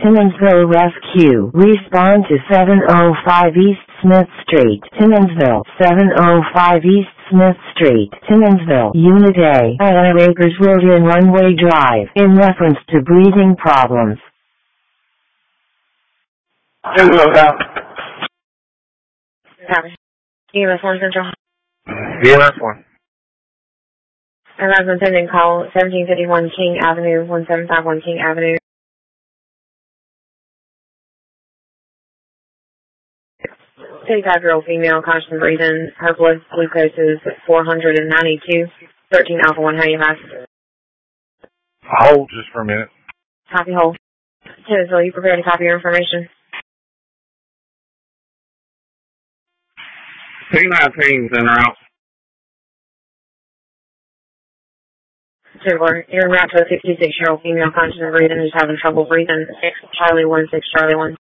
Timmonsville Rescue. Respond to 705 East Smith Street, Timmonsville. 705 East Smith Street, Timmonsville. Unit A at Acres Road in Runway Drive in reference to breathing problems. Copy. EMS 1 Central. EMS 1. Advisement pending call 1751 King Avenue, 1751 King Avenue. 35-year-old female, conscious and breathing. Her blood glucose is 492. 13 alpha 1, how do you have? Hold just for a minute. Copy hold. Timmonsville, are you prepared to copy your information? P19 center out. You're en route to a 56-year-old female, conscious and breathing, who's having trouble breathing. Charlie 16 Charlie 1.